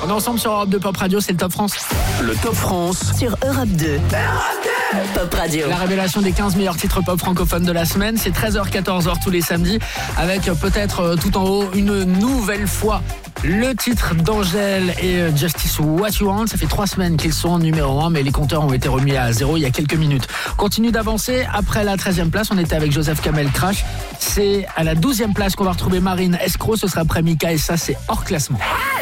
On est ensemble sur Europe 2 Pop Radio, c'est le Top France. Le Top France sur Europe 2. Pop Radio. La révélation des 15 meilleurs titres pop francophones de la semaine, c'est 13h-14h tous les samedis, avec peut-être tout en haut une nouvelle fois le titre d'Angèle et Justice What You Want. Ça fait 3 semaines qu'ils sont numéro 1, mais les compteurs ont été remis à 0 il y a quelques minutes. Continue d'avancer. Après la 13e place, on était avec Joseph Kamel, Crash. C'est à la 12e place qu'on va retrouver Marine Escroc. Ce sera après Mika et ça, c'est hors classement.